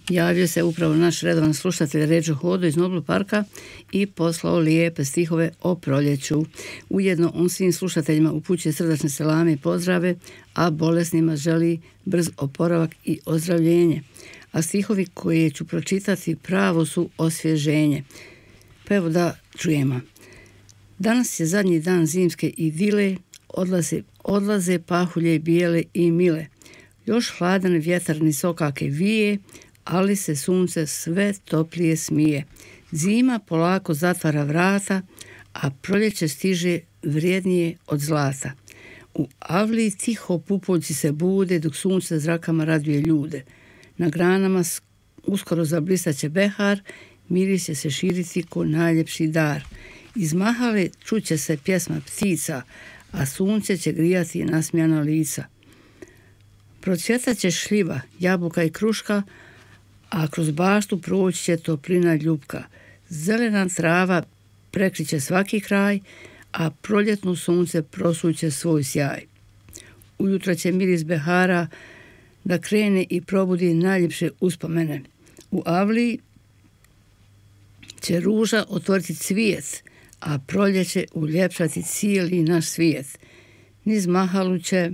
Javio se upravo naš redovan slušatelj Ređo Hodo iz Noblu parka i poslao lijepe stihove o proljeću. Ujedno on svim slušateljima upućuje srdačne selame i pozdrave, a bolesnima želi brz oporavak i ozdravljenje. A stihovi koje ću pročitati pravo su osvježenje. Pa evo da čujemo. Danas je zadnji dan zimske idile, odlaze pahulje bijele i mile. Još hladan vjetar ni sokake vije, ali se sunce sve toplije smije. Zima polako zatvara vrata, a proljeće stiže vrijednije od zlata. U avliji tiho pupoljci se bude, dok sunce zrakama raduje ljude. Na granama uskoro zablistaće behar, miris će se širiti ko najljepši dar. Iz mahale čuće se pjesma ptica, a sunce će grijati nasmijana lica. Procvjetat će šljiva, jabuka i kruška, a kroz baštu proći će toplina ljubka. Zelena trava prekriće svaki kraj, a proljetno sunce prosuće svoj sjaj. Ujutro će miris behara da krene i probudi najljepše uspomene. U avliji će ruža otvoriti cvijet, a proljeće uljepšati cijeli naš svijet. Niz mahalu će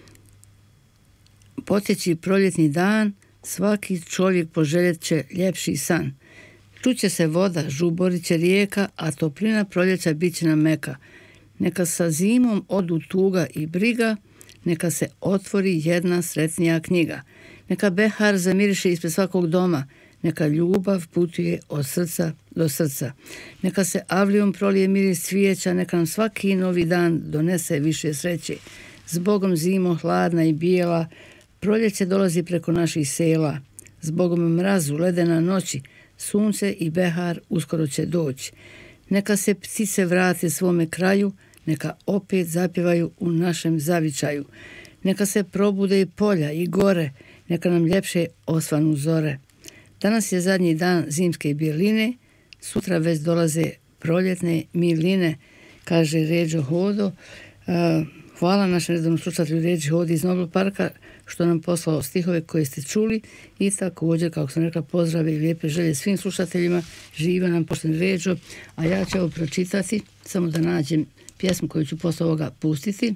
poteći proljetni dan, svaki čovjek poželjet će ljepši san. Čuće se voda, žuborit će rijeka, a toplina proljeća bit će nam meka. Neka sa zimom odu tuga i briga, neka se otvori jedna sretnija knjiga. Neka behar zamiriše ispred svakog doma, neka ljubav putuje od srca do srca. Neka se avlijom prolije miris cvijeća, neka nam svaki novi dan donese više sreće. Zbogom zimo hladna i bijela, proljeće dolazi preko naših sela. Zbogom mrazu, ledena noći, sunce i behar uskoro će doći. Neka se ptice vrate svome kraju, neka opet zapjevaju u našem zavičaju. Neka se probude i polja i gore, neka nam ljepše osvanu zore. Danas je zadnji dan zimske bjeline, sutra već dolaze proljetne miline, kaže Ređo Hodo. Hvala našem redovnom slušatelju Ređi Hodi iz Noblu parka što nam poslao stihove koje ste čuli i također, kako sam rekla, pozdrave i lijepe želje svim slušateljima. Živa nam pošten Ređo, a ja ću ovo pročitati, samo da nađem pjesmu koju ću posle ovoga pustiti.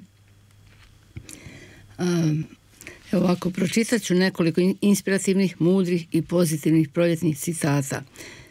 Evo ovako, pročitat ću nekoliko inspirativnih, mudrih i pozitivnih proljetnih citata.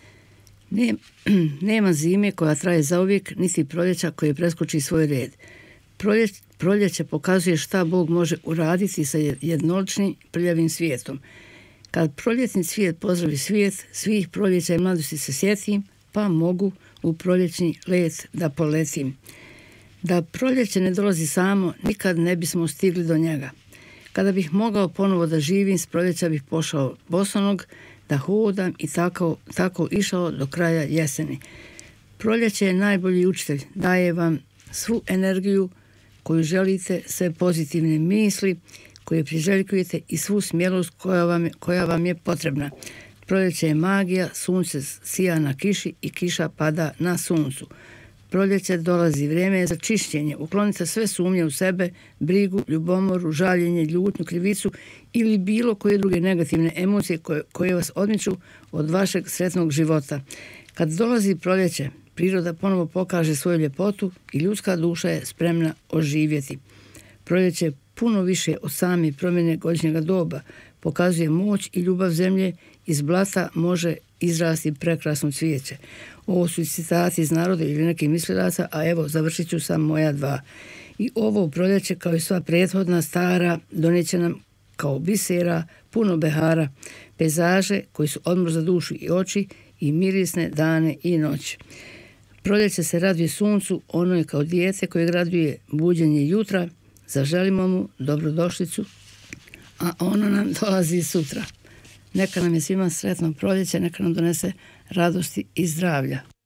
Nema zime koja traje zauvijek, niti proljeća koje preskoči svoj red. Proljeće pokazuje šta Bog može uraditi sa jednoličnim prljavim svijetom. Kad proljetni cvijet pozdravi svijet, svih proljeća i mladosti se sjetim, pa mogu u proljećni let da poletim. Da proljeće ne dolazi samo, nikad ne bismo stigli do njega. Kada bih mogao ponovo da živim, s proljeća bih pošao bosonog, da hodam i tako išao do kraja jeseni. Proljeće je najbolji učitelj, daje vam svu energiju koju želite, sve pozitivne misli koje priželjkujete i svu smjelost koja vam je potrebna. Proljeće je magija, sunce sija na kiši i kiša pada na suncu. Proljeće dolazi, vrijeme je za čišćenje. Uklonite sve sumnje u sebe, brigu, ljubomoru, žaljenje, ljutnju, krivicu ili bilo koje druge negativne emocije koje vas odmiču od vašeg sretnog života. Kad dolazi proljeće, priroda ponovo pokaže svoju ljepotu i ljudska duša je spremna oživjeti. Proljeće je puno više od same promjene godišnjega doba. Pokazuje moć i ljubav zemlje, iz blata može izrasti prekrasno cvijeće. Ovo su citati iz naroda ili nekih mislilaca, a evo završit ću sam moja dva. I ovo proljeće, kao i sva prethodna stara, donijeće nam kao bisera puno behara, pejzaže koji su odmor za dušu i oči i mirisne dane i noći. Proljeće se raduje suncu, ono je kao dijete koje raduje buđenje jutra, zaželimo mu dobrodošlicu, a ono nam dolazi sutra. Neka nam je svima sretno proljeće, neka nam donese radosti i zdravlja.